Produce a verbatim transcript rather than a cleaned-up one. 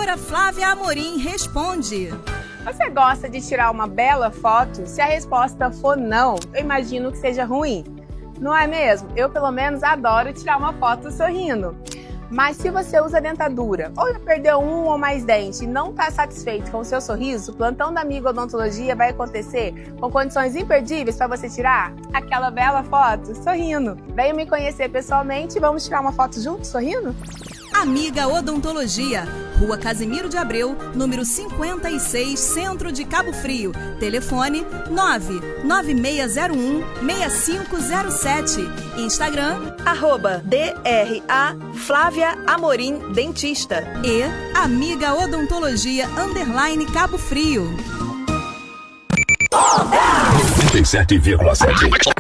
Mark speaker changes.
Speaker 1: Doutora Flávia Amorim responde.
Speaker 2: Você gosta de tirar uma bela foto? Se a resposta for não, eu imagino que seja ruim. Não é mesmo? Eu, pelo menos, adoro tirar uma foto sorrindo. Mas se você usa dentadura, ou já perdeu um ou mais dentes e não está satisfeito com o seu sorriso, o plantão da Amiga Odontologia vai acontecer com condições imperdíveis para você tirar aquela bela foto sorrindo. Venha me conhecer pessoalmente e vamos tirar uma foto juntos sorrindo?
Speaker 1: Amiga Odontologia, Rua Casimiro de Abreu, número cinquenta e seis, Centro de Cabo Frio. Telefone nove nove seis zero um, seis cinco zero sete. Instagram,
Speaker 3: arroba D R A Flávia Amorim Dentista.
Speaker 1: E Amiga Odontologia, underline Cabo Frio.
Speaker 4: noventa e sete vírgula sete